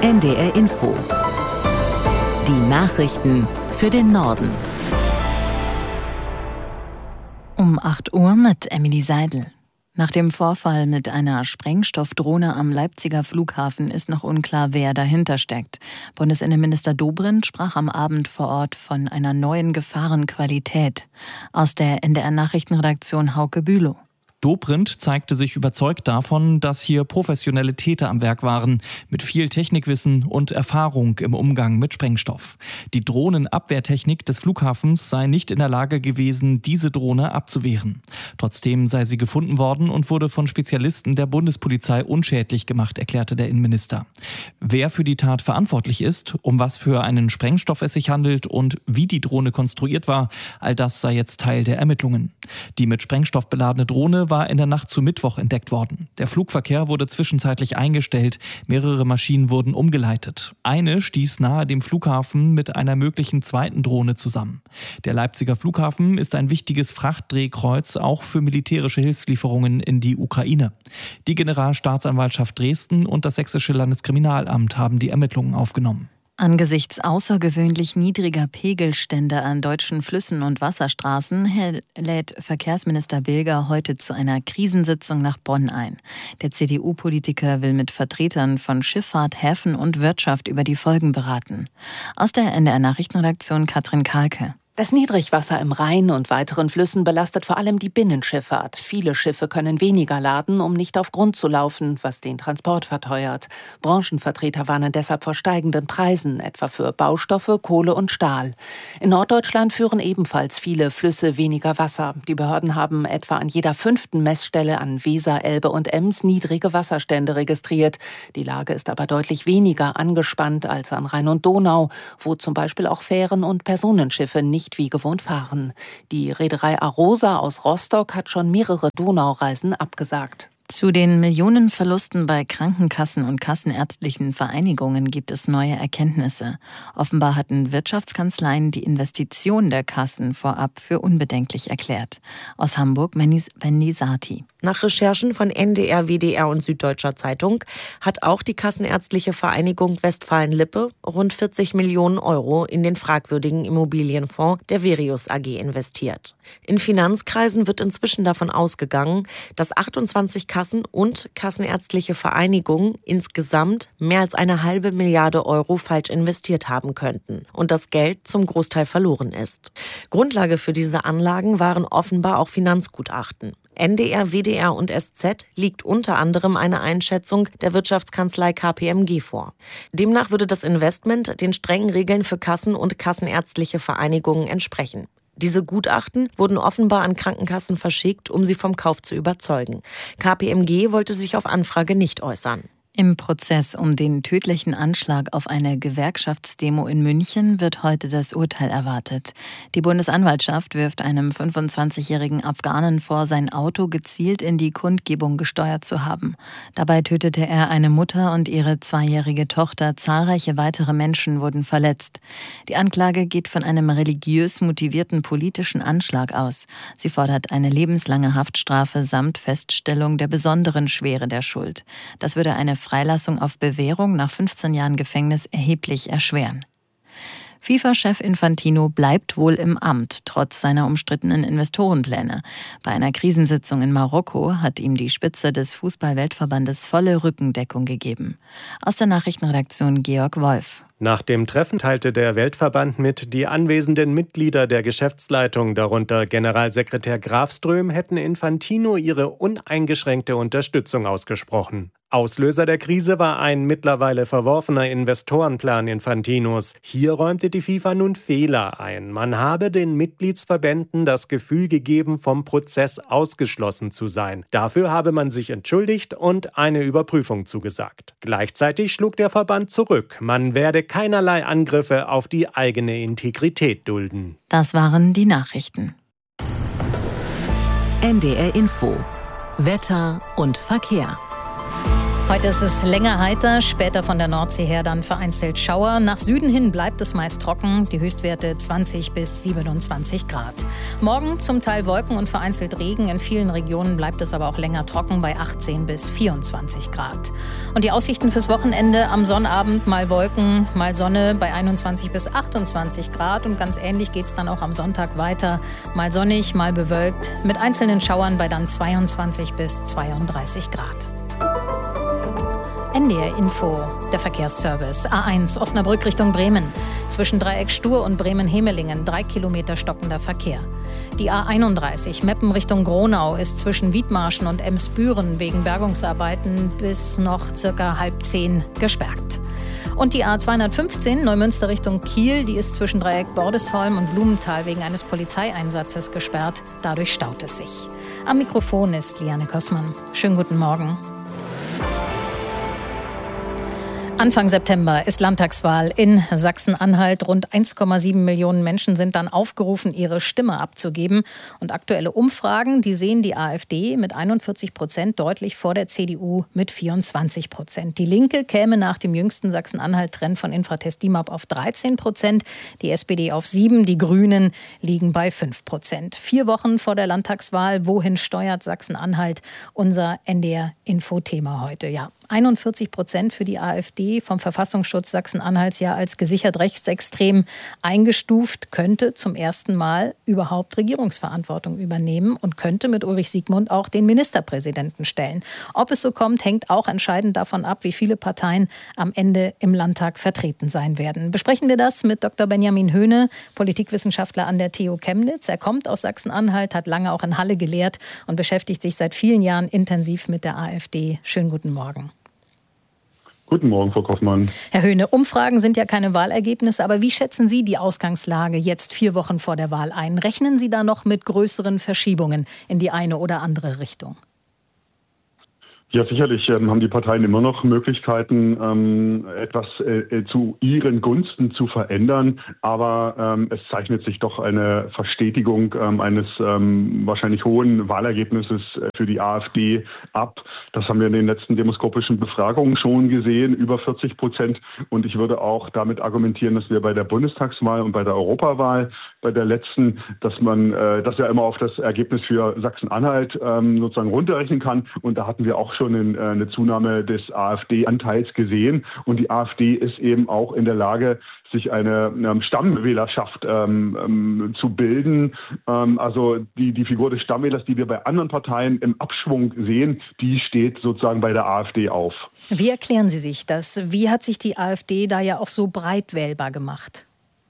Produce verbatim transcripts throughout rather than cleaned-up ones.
N D R Info. Die Nachrichten für den Norden. Um acht Uhr mit Emily Seidel. Nach dem Vorfall mit einer Sprengstoffdrohne am Leipziger Flughafen ist noch unklar, wer dahinter steckt. Bundesinnenminister Dobrindt sprach am Abend vor Ort von einer neuen Gefahrenqualität. Aus der N D R-Nachrichtenredaktion Hauke Bülow. Dobrindt zeigte sich überzeugt davon, dass hier professionelle Täter am Werk waren, mit viel Technikwissen und Erfahrung im Umgang mit Sprengstoff. Die Drohnenabwehrtechnik des Flughafens sei nicht in der Lage gewesen, diese Drohne abzuwehren. Trotzdem sei sie gefunden worden und wurde von Spezialisten der Bundespolizei unschädlich gemacht, erklärte der Innenminister. Wer für die Tat verantwortlich ist, um was für einen Sprengstoff es sich handelt und wie die Drohne konstruiert war, all das sei jetzt Teil der Ermittlungen. Die mit Sprengstoff beladene Drohne war in der Nacht zu Mittwoch entdeckt worden. Der Flugverkehr wurde zwischenzeitlich eingestellt, mehrere Maschinen wurden umgeleitet. Eine stieß nahe dem Flughafen mit einer möglichen zweiten Drohne zusammen. Der Leipziger Flughafen ist ein wichtiges Frachtdrehkreuz, auch für militärische Hilfslieferungen in die Ukraine. Die Generalstaatsanwaltschaft Dresden und das Sächsische Landeskriminalamt haben die Ermittlungen aufgenommen. Angesichts außergewöhnlich niedriger Pegelstände an deutschen Flüssen und Wasserstraßen lädt Verkehrsminister Bilger heute zu einer Krisensitzung nach Bonn ein. Der C D U-Politiker will mit Vertretern von Schifffahrt, Häfen und Wirtschaft über die Folgen beraten. Aus der N D R-Nachrichtenredaktion Katrin Kahlke. Das Niedrigwasser im Rhein und weiteren Flüssen belastet vor allem die Binnenschifffahrt. Viele Schiffe können weniger laden, um nicht auf Grund zu laufen, was den Transport verteuert. Branchenvertreter warnen deshalb vor steigenden Preisen, etwa für Baustoffe, Kohle und Stahl. In Norddeutschland führen ebenfalls viele Flüsse weniger Wasser. Die Behörden haben etwa an jeder fünften Messstelle an Weser, Elbe und Ems niedrige Wasserstände registriert. Die Lage ist aber deutlich weniger angespannt als an Rhein und Donau, wo zum Beispiel auch Fähren und Personenschiffe nicht wie gewohnt fahren. Die Reederei Arosa aus Rostock hat schon mehrere Donaureisen abgesagt. Zu den Millionenverlusten bei Krankenkassen und kassenärztlichen Vereinigungen gibt es neue Erkenntnisse. Offenbar hatten Wirtschaftskanzleien die Investition der Kassen vorab für unbedenklich erklärt. Aus Hamburg Wendy Sati. Nach Recherchen von N D R, W D R und Süddeutscher Zeitung hat auch die Kassenärztliche Vereinigung Westfalen-Lippe rund vierzig Millionen Euro in den fragwürdigen Immobilienfonds der Verius A G investiert. In Finanzkreisen wird inzwischen davon ausgegangen, dass achtundzwanzig Kassen und kassenärztliche Vereinigungen insgesamt mehr als eine halbe Milliarde Euro falsch investiert haben könnten und das Geld zum Großteil verloren ist. Grundlage für diese Anlagen waren offenbar auch Finanzgutachten. N D R, W D R und S Z liegt unter anderem eine Einschätzung der Wirtschaftskanzlei K P M G vor. Demnach würde das Investment den strengen Regeln für Kassen und kassenärztliche Vereinigungen entsprechen. Diese Gutachten wurden offenbar an Krankenkassen verschickt, um sie vom Kauf zu überzeugen. K P M G wollte sich auf Anfrage nicht äußern. Im Prozess um den tödlichen Anschlag auf eine Gewerkschaftsdemo in München wird heute das Urteil erwartet. Die Bundesanwaltschaft wirft einem fünfundzwanzigjährigen Afghanen vor, sein Auto gezielt in die Kundgebung gesteuert zu haben. Dabei tötete er eine Mutter und ihre zweijährige Tochter. Zahlreiche weitere Menschen wurden verletzt. Die Anklage geht von einem religiös motivierten politischen Anschlag aus. Sie fordert eine lebenslange Haftstrafe samt Feststellung der besonderen Schwere der Schuld. Das würde eine Freilassung auf Bewährung nach fünfzehn Jahren Gefängnis erheblich erschweren. FIFA-Chef Infantino bleibt wohl im Amt, trotz seiner umstrittenen Investorenpläne. Bei einer Krisensitzung in Marokko hat ihm die Spitze des Fußball-Weltverbandes volle Rückendeckung gegeben. Aus der Nachrichtenredaktion Georg Wolf. Nach dem Treffen teilte der Weltverband mit, die anwesenden Mitglieder der Geschäftsleitung, darunter Generalsekretär Grafström, hätten Infantino ihre uneingeschränkte Unterstützung ausgesprochen. Auslöser der Krise war ein mittlerweile verworfener Investorenplan Infantinos. Hier räumte die FIFA nun Fehler ein. Man habe den Mitgliedsverbänden das Gefühl gegeben, vom Prozess ausgeschlossen zu sein. Dafür habe man sich entschuldigt und eine Überprüfung zugesagt. Gleichzeitig schlug der Verband zurück. Man werde keinerlei Angriffe auf die eigene Integrität dulden. Das waren die Nachrichten. N D R Info. Wetter und Verkehr. Heute ist es länger heiter, später von der Nordsee her dann vereinzelt Schauer. Nach Süden hin bleibt es meist trocken, die Höchstwerte zwanzig bis siebenundzwanzig Grad. Morgen zum Teil Wolken und vereinzelt Regen. In vielen Regionen bleibt es aber auch länger trocken bei achtzehn bis vierundzwanzig Grad. Und die Aussichten fürs Wochenende: am Sonnabend mal Wolken, mal Sonne bei einundzwanzig bis achtundzwanzig Grad. Und ganz ähnlich geht es dann auch am Sonntag weiter. Mal sonnig, mal bewölkt, mit einzelnen Schauern bei dann zweiundzwanzig bis zweiunddreißig Grad. N D R Info, der Verkehrsservice. A eins Osnabrück Richtung Bremen. Zwischen Dreieck Stur und Bremen-Hemelingen drei Kilometer stockender Verkehr. Die A einunddreißig Meppen Richtung Gronau ist zwischen Wiedmarschen und Emsbüren wegen Bergungsarbeiten bis noch circa halb zehn gesperrt. Und die A zweihundertfünfzehn Neumünster Richtung Kiel, die ist zwischen Dreieck Bordesholm und Blumenthal wegen eines Polizeieinsatzes gesperrt. Dadurch staut es sich. Am Mikrofon ist Liane Kossmann. Schönen guten Morgen. Anfang September ist Landtagswahl in Sachsen-Anhalt. Rund eins Komma sieben Millionen Menschen sind dann aufgerufen, ihre Stimme abzugeben. Und aktuelle Umfragen, die sehen die AfD mit einundvierzig Prozent deutlich vor der C D U mit vierundzwanzig Prozent. Die Linke käme nach dem jüngsten Sachsen-Anhalt-Trend von Infratest DIMAP auf dreizehn Prozent, die S P D auf sieben, die Grünen liegen bei fünf Prozent. Vier Wochen vor der Landtagswahl, wohin steuert Sachsen-Anhalt? Unser N D R-Info-Thema heute, ja. einundvierzig Prozent für die AfD, vom Verfassungsschutz Sachsen-Anhalts ja als gesichert rechtsextrem eingestuft, könnte zum ersten Mal überhaupt Regierungsverantwortung übernehmen und könnte mit Ulrich Siegmund auch den Ministerpräsidenten stellen. Ob es so kommt, hängt auch entscheidend davon ab, wie viele Parteien am Ende im Landtag vertreten sein werden. Besprechen wir das mit Doktor Benjamin Höhne, Politikwissenschaftler an der T U Chemnitz. Er kommt aus Sachsen-Anhalt, hat lange auch in Halle gelehrt und beschäftigt sich seit vielen Jahren intensiv mit der AfD. Schönen guten Morgen. Guten Morgen, Frau Kaufmann. Herr Höhne, Umfragen sind ja keine Wahlergebnisse, aber wie schätzen Sie die Ausgangslage jetzt vier Wochen vor der Wahl ein? Rechnen Sie da noch mit größeren Verschiebungen in die eine oder andere Richtung? Ja, sicherlich ähm, haben die Parteien immer noch Möglichkeiten, ähm, etwas äh, zu ihren Gunsten zu verändern. Aber ähm, es zeichnet sich doch eine Verstetigung ähm, eines ähm, wahrscheinlich hohen Wahlergebnisses für die AfD ab. Das haben wir in den letzten demoskopischen Befragungen schon gesehen, über vierzig Prozent. Und ich würde auch damit argumentieren, dass wir bei der Bundestagswahl und bei der Europawahl, bei der letzten, dass man äh, das ja immer auf das Ergebnis für Sachsen-Anhalt ähm, sozusagen runterrechnen kann. Und da hatten wir auch schon in, äh, eine Zunahme des AfD-Anteils gesehen. Und die AfD ist eben auch in der Lage, sich eine ähm, Stammwählerschaft ähm, ähm, zu bilden. Ähm, also die, die Figur des Stammwählers, die wir bei anderen Parteien im Abschwung sehen, die steht sozusagen bei der AfD auf. Wie erklären Sie sich das? Wie hat sich die AfD da ja auch so breit wählbar gemacht?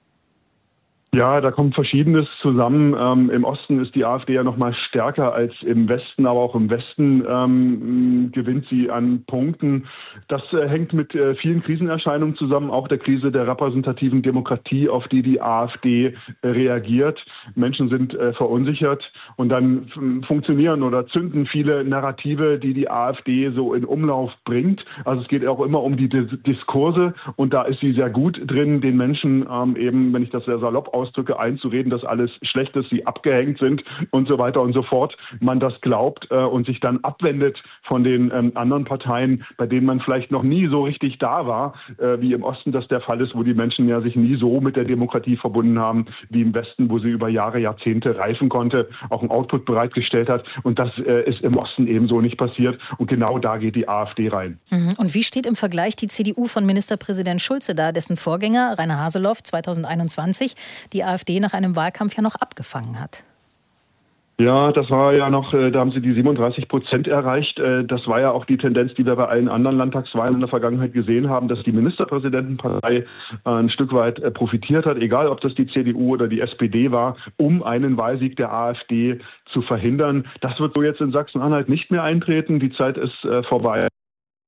Ja, da kommt Verschiedenes zusammen. Ähm, Im Osten ist die AfD ja noch mal stärker als im Westen, aber auch im Westen ähm, gewinnt sie an Punkten. Das äh, hängt mit äh, vielen Krisenerscheinungen zusammen, auch der Krise der repräsentativen Demokratie, auf die die AfD äh, reagiert. Menschen sind äh, verunsichert und dann f- funktionieren oder zünden viele Narrative, die die AfD so in Umlauf bringt. Also es geht auch immer um die Dis- Diskurse und da ist sie sehr gut drin, den Menschen ähm, eben, wenn ich das sehr salopp Ausdrücke einzureden, dass alles schlecht ist, sie abgehängt sind und so weiter und so fort. Man das glaubt äh, und sich dann abwendet von den ähm, anderen Parteien, bei denen man vielleicht noch nie so richtig da war, äh, wie im Osten das der Fall ist, wo die Menschen ja sich nie so mit der Demokratie verbunden haben, wie im Westen, wo sie über Jahre, Jahrzehnte reifen konnte, auch einen Output bereitgestellt hat. Und das äh, ist im Osten ebenso nicht passiert. Und genau da geht die AfD rein. Und wie steht im Vergleich die C D U von Ministerpräsident Schulze da, dessen Vorgänger Rainer Haseloff zweitausendeinundzwanzig die AfD nach einem Wahlkampf ja noch abgefangen hat? Ja, das war ja noch, da haben sie die siebenunddreißig Prozent erreicht. Das war ja auch die Tendenz, die wir bei allen anderen Landtagswahlen in der Vergangenheit gesehen haben, dass die Ministerpräsidentenpartei ein Stück weit profitiert hat, egal ob das die C D U oder die S P D war, um einen Wahlsieg der AfD zu verhindern. Das wird so jetzt in Sachsen-Anhalt nicht mehr eintreten. Die Zeit ist vorbei.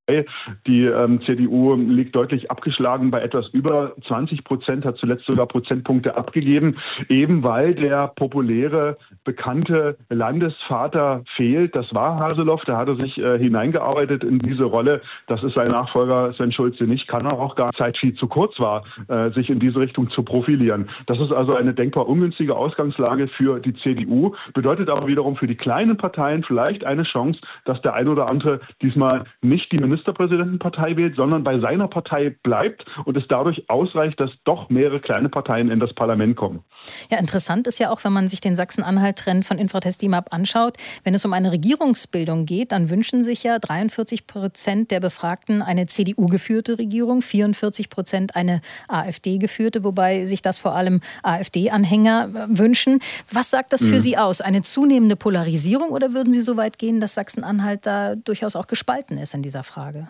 Die ähm, C D U liegt deutlich abgeschlagen bei etwas über zwanzig Prozent, hat zuletzt sogar Prozentpunkte abgegeben, eben weil der populäre, bekannte Landesvater fehlt. Das war Haseloff, da hat er sich äh, hineingearbeitet in diese Rolle. Das ist sein Nachfolger Sven Schulze nicht, kann er auch gar Zeit viel zu kurz war, äh, sich in diese Richtung zu profilieren. Das ist also eine denkbar ungünstige Ausgangslage für die C D U, bedeutet aber wiederum für die kleinen Parteien vielleicht eine Chance, dass der ein oder andere diesmal nicht die Ministerpräsidentenpartei wählt, sondern bei seiner Partei bleibt und es dadurch ausreicht, dass doch mehrere kleine Parteien in das Parlament kommen. Ja, interessant ist ja auch, wenn man sich den Sachsen-Anhalt-Trend von Infratest DIMAP anschaut, wenn es um eine Regierungsbildung geht, dann wünschen sich ja dreiundvierzig Prozent der Befragten eine C D U-geführte Regierung, vierundvierzig Prozent eine AfD-geführte, wobei sich das vor allem AfD-Anhänger wünschen. Was sagt das für mhm. Sie aus? Eine zunehmende Polarisierung oder würden Sie so weit gehen, dass Sachsen-Anhalt da durchaus auch gespalten ist in dieser Frage?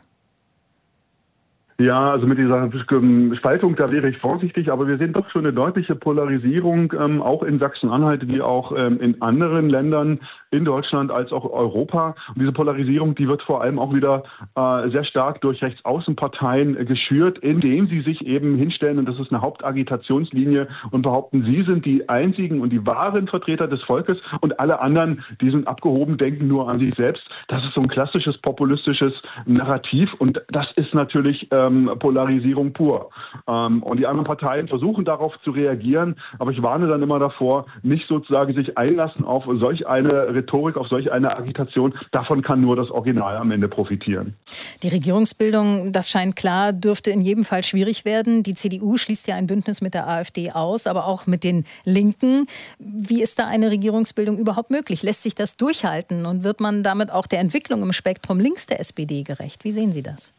Ja, also mit dieser Spaltung, da wäre ich vorsichtig, aber wir sehen doch schon eine deutliche Polarisierung, ähm, auch in Sachsen-Anhalt wie auch ähm, in anderen Ländern in Deutschland als auch Europa. Und diese Polarisierung, die wird vor allem auch wieder äh, sehr stark durch Rechtsaußenparteien äh, geschürt, indem sie sich eben hinstellen, und das ist eine Hauptagitationslinie, und behaupten, sie sind die einzigen und die wahren Vertreter des Volkes und alle anderen, die sind abgehoben, denken nur an sich selbst. Das ist so ein klassisches populistisches Narrativ und das ist natürlich ähm, Polarisierung pur. Ähm, und die anderen Parteien versuchen darauf zu reagieren, aber ich warne dann immer davor, nicht sozusagen sich einlassen auf solch eine Rhetorik, auf solch eine Agitation. Davon kann nur das Original am Ende profitieren. Die Regierungsbildung, das scheint klar, dürfte in jedem Fall schwierig werden. Die C D U schließt ja ein Bündnis mit der AfD aus, aber auch mit den Linken. Wie ist da eine Regierungsbildung überhaupt möglich? Lässt sich das durchhalten und wird man damit auch der Entwicklung im Spektrum links der S P D gerecht? Wie sehen Sie das?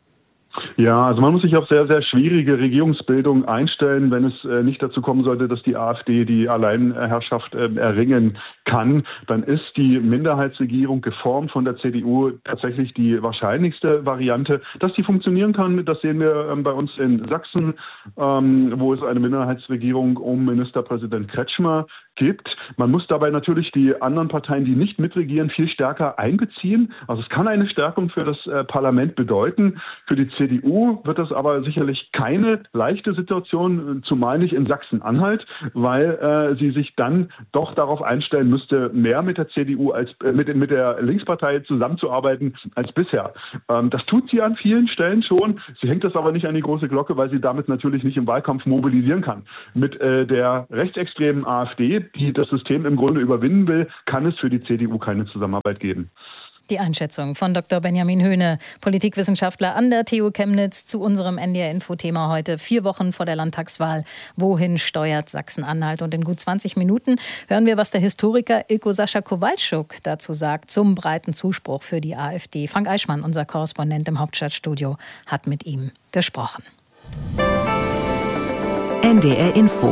Ja, also man muss sich auf sehr, sehr schwierige Regierungsbildung einstellen, wenn es äh, nicht dazu kommen sollte, dass die AfD die Alleinherrschaft äh, erringen kann. Dann ist die Minderheitsregierung geformt von der C D U tatsächlich die wahrscheinlichste Variante. Dass die funktionieren kann, das sehen wir ähm, bei uns in Sachsen, ähm, wo es eine Minderheitsregierung um Ministerpräsident Kretschmer gibt. Man muss dabei natürlich die anderen Parteien, die nicht mitregieren, viel stärker einbeziehen. Also es kann eine Stärkung für das äh, Parlament bedeuten. Für die C D U wird das aber sicherlich keine leichte Situation, zumal nicht in Sachsen-Anhalt, weil äh, sie sich dann doch darauf einstellen müsste, mehr mit der C D U als äh, mit, mit der Linkspartei zusammenzuarbeiten als bisher. Ähm, das tut sie an vielen Stellen schon. Sie hängt das aber nicht an die große Glocke, weil sie damit natürlich nicht im Wahlkampf mobilisieren kann. Mit äh, der rechtsextremen AfD, die das System im Grunde überwinden will, kann es für die C D U keine Zusammenarbeit geben. Die Einschätzung von Doktor Benjamin Höhne, Politikwissenschaftler an der T U Chemnitz, zu unserem N D R-Info-Thema heute. Vier Wochen vor der Landtagswahl. Wohin steuert Sachsen-Anhalt? Und in gut zwanzig Minuten hören wir, was der Historiker Ilko Sascha Kowalczuk dazu sagt, zum breiten Zuspruch für die AfD. Frank Eichmann, unser Korrespondent im Hauptstadtstudio, hat mit ihm gesprochen. N D R-Info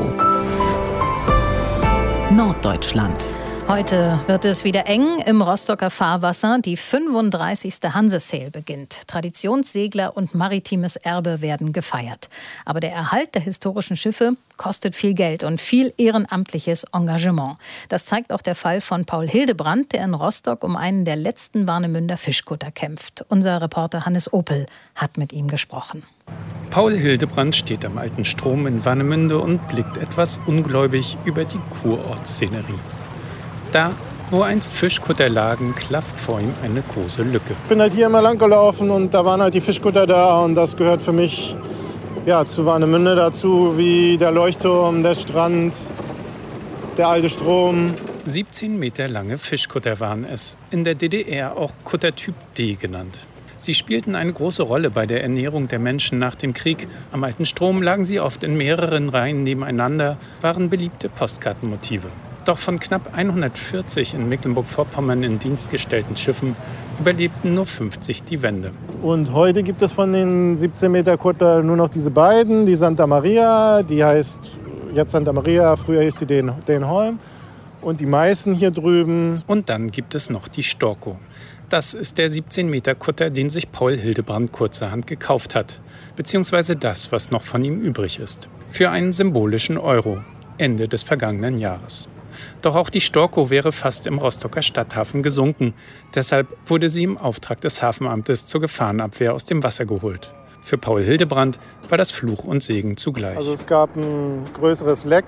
Norddeutschland. Heute wird es wieder eng im Rostocker Fahrwasser. Die fünfunddreißigste Hanse-Sail beginnt. Traditionssegler und maritimes Erbe werden gefeiert. Aber der Erhalt der historischen Schiffe kostet viel Geld und viel ehrenamtliches Engagement. Das zeigt auch der Fall von Paul Hildebrand, der in Rostock um einen der letzten Warnemünder Fischkutter kämpft. Unser Reporter Hannes Opel hat mit ihm gesprochen. Paul Hildebrand steht am alten Strom in Warnemünde und blickt etwas ungläubig über die Kurortsszenerie. Da, wo einst Fischkutter lagen, klafft vor ihm eine große Lücke. Ich bin halt hier immer lang gelaufen und da waren halt die Fischkutter da und das gehört für mich ja, zu Warnemünde dazu, wie der Leuchtturm, der Strand, der alte Strom. siebzehn Meter lange Fischkutter waren es, in der D D R auch Kuttertyp D genannt. Sie spielten eine große Rolle bei der Ernährung der Menschen nach dem Krieg. Am alten Strom lagen sie oft in mehreren Reihen nebeneinander, waren beliebte Postkartenmotive. Doch von knapp hundertvierzig in Mecklenburg-Vorpommern in Dienst gestellten Schiffen überlebten nur fünfzig die Wende. Und heute gibt es von den siebzehn Meter Kutter nur noch diese beiden. Die Santa Maria, die heißt jetzt Santa Maria, früher hieß sie Den, Denholm. Und die meisten hier drüben. Und dann gibt es noch die Storko. Das ist der siebzehn Meter Kutter, den sich Paul Hildebrand kurzerhand gekauft hat. Beziehungsweise das, was noch von ihm übrig ist. Für einen symbolischen Euro. Ende des vergangenen Jahres. Doch auch die Storkow wäre fast im Rostocker Stadthafen gesunken. Deshalb wurde sie im Auftrag des Hafenamtes zur Gefahrenabwehr aus dem Wasser geholt. Für Paul Hildebrandt war das Fluch und Segen zugleich. Also es gab ein größeres Leck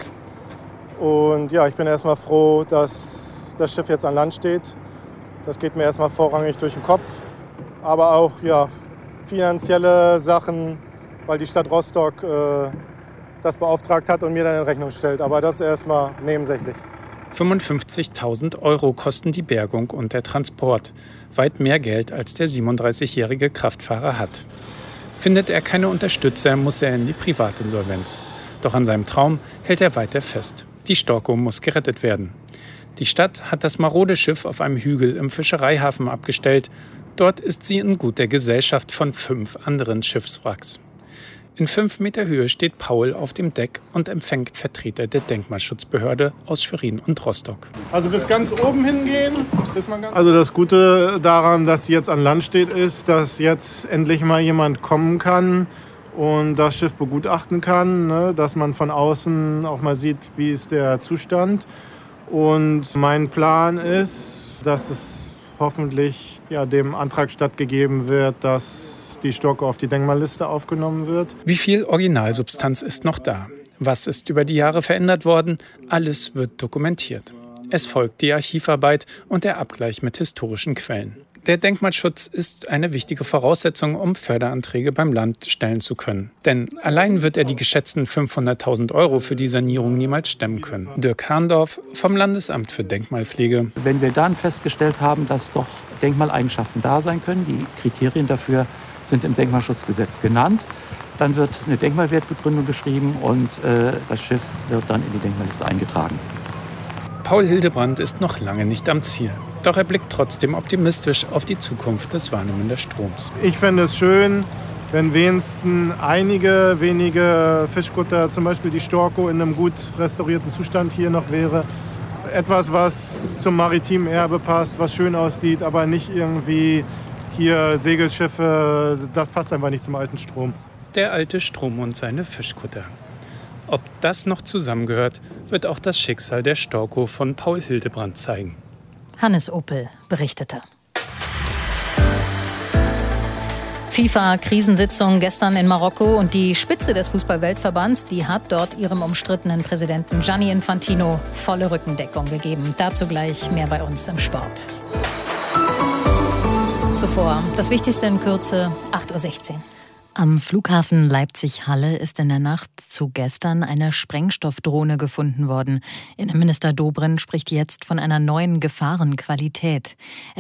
und ja, ich bin erstmal froh, dass das Schiff jetzt an Land steht. Das geht mir erstmal vorrangig durch den Kopf, aber auch ja, finanzielle Sachen, weil die Stadt Rostock äh, das beauftragt hat und mir dann in Rechnung stellt. Aber das erstmal nebensächlich. fünfundfünfzigtausend Euro kosten die Bergung und der Transport. Weit mehr Geld, als der siebenunddreißigjährige Kraftfahrer hat. Findet er keine Unterstützer, muss er in die Privatinsolvenz. Doch an seinem Traum hält er weiter fest. Die Storkow muss gerettet werden. Die Stadt hat das marode Schiff auf einem Hügel im Fischereihafen abgestellt. Dort ist sie in guter Gesellschaft von fünf anderen Schiffswracks. In fünf Meter Höhe steht Paul auf dem Deck und empfängt Vertreter der Denkmalschutzbehörde aus Schwerin und Rostock. Also bis ganz oben hingehen. Bis man ganz also das Gute daran, dass sie jetzt an Land steht, ist, dass jetzt endlich mal jemand kommen kann und das Schiff begutachten kann, ne? Dass man von außen auch mal sieht, wie ist der Zustand. Und mein Plan ist, dass es hoffentlich ja, dem Antrag stattgegeben wird, dass die Storkow auf die Denkmalliste aufgenommen wird. Wie viel Originalsubstanz ist noch da? Was ist über die Jahre verändert worden? Alles wird dokumentiert. Es folgt die Archivarbeit und der Abgleich mit historischen Quellen. Der Denkmalschutz ist eine wichtige Voraussetzung, um Förderanträge beim Land stellen zu können. Denn allein wird er die geschätzten fünfhunderttausend Euro für die Sanierung niemals stemmen können. Dirk Harndorf vom Landesamt für Denkmalpflege. Wenn wir dann festgestellt haben, dass doch Denkmaleigenschaften da sein können, die Kriterien dafür sind im Denkmalschutzgesetz genannt, dann wird eine Denkmalwertbegründung geschrieben und äh, das Schiff wird dann in die Denkmalliste eingetragen. Paul Hildebrandt ist noch lange nicht am Ziel. Doch er blickt trotzdem optimistisch auf die Zukunft des Warnemünder Stroms. Ich fände es schön, wenn wenigstens einige wenige Fischkutter, zum Beispiel die Storkow, in einem gut restaurierten Zustand hier noch wäre. Etwas, was zum maritimen Erbe passt, was schön aussieht, aber nicht irgendwie hier Segelschiffe, das passt einfach nicht zum alten Strom. Der alte Strom und seine Fischkutter. Ob das noch zusammengehört, wird auch das Schicksal der Storkow von Paul Hildebrandt zeigen. Hannes Opel berichtete. FIFA-Krisensitzung gestern in Marokko und die Spitze des Fußball-Weltverbands, die hat dort ihrem umstrittenen Präsidenten Gianni Infantino volle Rückendeckung gegeben. Dazu gleich mehr bei uns im Sport. Zuvor das Wichtigste in Kürze, acht Uhr sechzehn. Am Flughafen Leipzig-Halle ist in der Nacht zu gestern eine Sprengstoffdrohne gefunden worden. Innenminister Dobrindt spricht jetzt von einer neuen Gefahrenqualität.